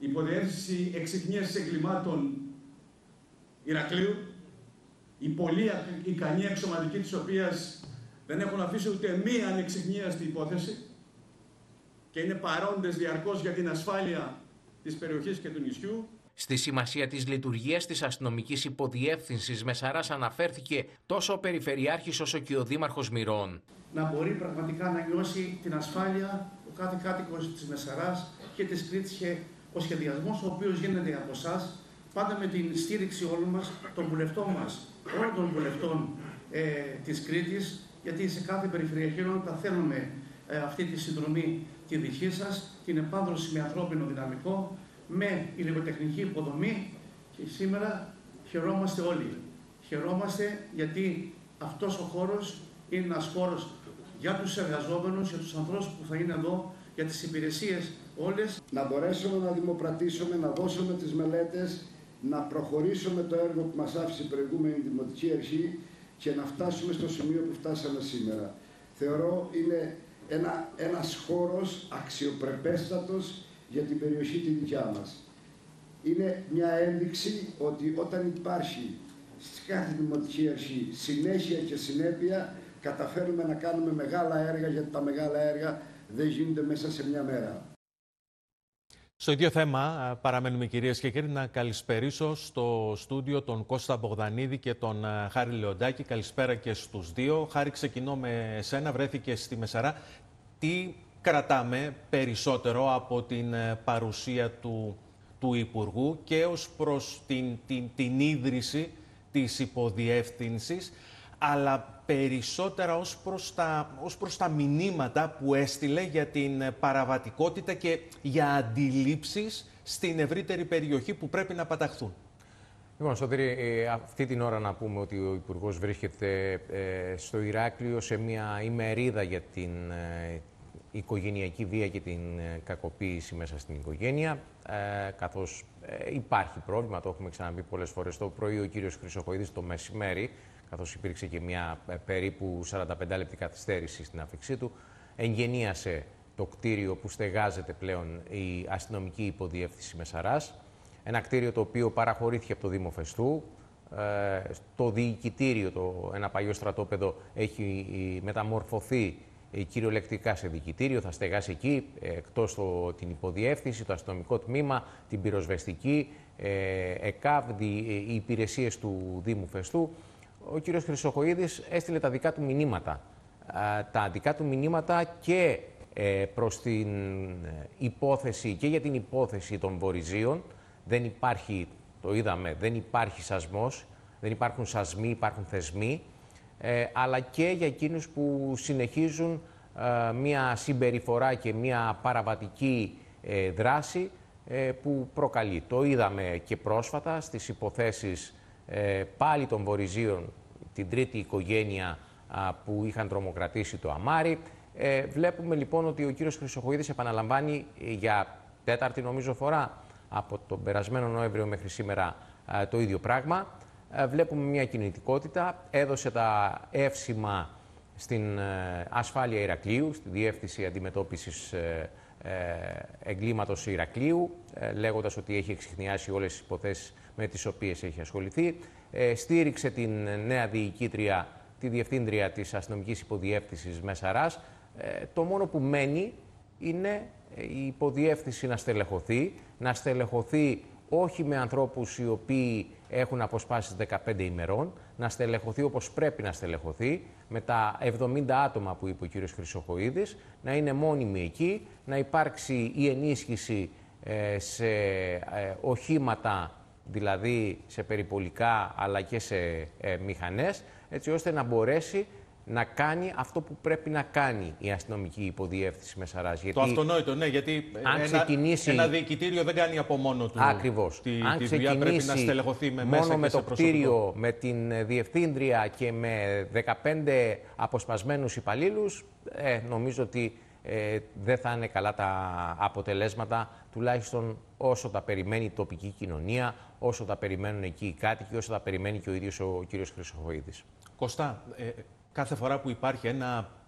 υποδιεύθυνση εξιχνίασης εγκλημάτων Ηρακλείου, οι πολύ ικανοί εξωματικοί της οποίας δεν έχουν αφήσει ούτε μία ανεξιχνίαστη υπόθεση και είναι παρόντες διαρκώς για την ασφάλεια της περιοχής και του νησιού. Στη σημασία της λειτουργίας της αστυνομικής υποδιεύθυνσης Μεσαράς αναφέρθηκε τόσο ο Περιφερειάρχης όσο και ο Δήμαρχος Μηρών. Να μπορεί πραγματικά να νιώσει την ασφάλεια ο κάθε κάτοικος της Μεσαράς και της Κρήτης, και ο σχεδιασμός ο οποίος γίνεται από εσάς, πάντα με την στήριξη όλων μας, των βουλευτών μας, όλων των βουλευτών της Κρήτης, γιατί σε κάθε περιφερειακή ενότητα θέλουμε αυτή τη συνδρομή τη δική σας, την επάνδρωση με ανθρώπινο δυναμικό, με υλικοτεχνική υποδομή, και σήμερα χαιρόμαστε όλοι. Χαιρόμαστε γιατί αυτός ο χώρος είναι ένας χώρος για τους εργαζόμενους, για τους ανθρώπους που θα είναι εδώ, για τις υπηρεσίες όλες. Να μπορέσουμε να δημοπρατήσουμε, να δώσουμε τις μελέτες, να προχωρήσουμε το έργο που μας άφησε η προηγούμενη Δημοτική Αρχή και να φτάσουμε στο σημείο που φτάσαμε σήμερα. Θεωρώ είναι ένας χώρος αξιοπρεπέστατος για την περιοχή τη δικιά μας. Είναι μια ένδειξη ότι όταν υπάρχει στη κάθε Δημοτική Αρχή συνέχεια και συνέπεια, καταφέρουμε να κάνουμε μεγάλα έργα, γιατί τα μεγάλα έργα δεν γίνονται μέσα σε μια μέρα. Στο ίδιο θέμα παραμένουμε, κυρίες και κύριοι, να καλησπερίσω στο στούντιο τον Κώστα Μπογδανίδη και τον Χάρη Λεοντάκη. Καλησπέρα και στους δύο. Χάρη, ξεκινώ με σένα, βρέθηκε στη Μεσαρά. Τι κρατάμε περισσότερο από την παρουσία του Υπουργού και ως προς την ίδρυση της υποδιεύθυνσης, αλλά περισσότερα ως προς τα μηνύματα που έστειλε για την παραβατικότητα και για αντιλήψεις στην ευρύτερη περιοχή που πρέπει να παταχθούν? Λοιπόν, Σωτήρη, αυτή την ώρα να πούμε ότι ο Υπουργός βρίσκεται στο Ηράκλειο σε μια ημερίδα για την οικογενειακή βία και την κακοποίηση μέσα στην οικογένεια, καθώς υπάρχει πρόβλημα, το έχουμε ξαναπεί πολλές φορές. Το πρωί ο κύριος Χρυσοχοΐδης, το μεσημέρι, καθώς υπήρξε και μια περίπου 45 λεπτή καθυστέρηση στην άφηξή του, εγγενίασε το κτίριο που στεγάζεται πλέον η αστυνομική υποδιεύθυνση Μεσαράς. Ένα κτίριο το οποίο παραχωρήθηκε από το Δήμο Φεστού. Το διοικητήριο, ένα παλιό στρατόπεδο, έχει μεταμορφωθεί κυριολεκτικά σε διοικητήριο. Θα στεγάσει εκεί, εκτός την υποδιεύθυνση, το αστυνομικό τμήμα, την πυροσβεστική, ΕΚΑΒ, οι υπηρεσίες του Δήμου Φεστού. Ο κύριος Χρυσοχοΐδης έστειλε τα δικά του μηνύματα. Τα δικά του μηνύματα και προς την υπόθεση και για την υπόθεση των Βορειζίων. Δεν υπάρχει, το είδαμε, δεν υπάρχει σασμός, δεν υπάρχουν σασμοί, υπάρχουν θεσμοί, αλλά και για εκείνους που συνεχίζουν μια συμπεριφορά και μια παραβατική δράση που προκαλεί. Το είδαμε και πρόσφατα στις υποθέσεις πάλι των Βορειζίων, την τρίτη οικογένεια που είχαν τρομοκρατήσει το Αμάρι. Βλέπουμε λοιπόν ότι ο κύριος Χρυσοχοΐδης επαναλαμβάνει για τέταρτη νομίζω φορά από τον περασμένο Νοέμβριο μέχρι σήμερα το ίδιο πράγμα. Βλέπουμε μια κινητικότητα, έδωσε τα εύσημα στην ασφάλεια Ηρακλείου, στη Διεύθυνση Αντιμετώπισης Εγκλήματος Ηρακλείου, λέγοντας ότι έχει εξιχνιάσει όλες τις υποθέσεις με τις οποίες έχει ασχοληθεί. Στήριξε την νέα διοικήτρια, τη διευθύντρια της αστυνομικής υποδιεύθυνσης Μεσαράς. Το μόνο που μένει είναι η υποδιεύθυνση να στελεχωθεί όχι με ανθρώπους οι οποίοι έχουν αποσπάσεις 15 ημερών, να στελεχωθεί όπως πρέπει να στελεχωθεί, με τα 70 άτομα που είπε ο κύριος Χρυσοχοΐδης, να είναι μόνιμοι εκεί, να υπάρξει η ενίσχυση σε οχήματα, δηλαδή σε περιπολικά αλλά και σε μηχανές, έτσι ώστε να μπορέσει να κάνει αυτό που πρέπει να κάνει η αστυνομική υποδιεύθυνση Μεσαράς. Το αυτονόητο, ναι, γιατί ένα διοικητήριο δεν κάνει από μόνο του. Ακριβώς. Τη δουλειά πρέπει να στελεχωθεί με μέσα μόνο με το κτίριο, προσωπικό. με την διευθύντρια και με 15 αποσπασμένους υπαλλήλους, νομίζω ότι δεν θα είναι καλά τα αποτελέσματα, τουλάχιστον όσο τα περιμένει η τοπική κοινωνία, όσο τα περιμένουν εκεί οι κάτοικοι, όσο τα περιμένει και ο ίδιος ο κύριος Χρυσοχοΐδης. Κωστά, κάθε φορά που υπάρχει ένα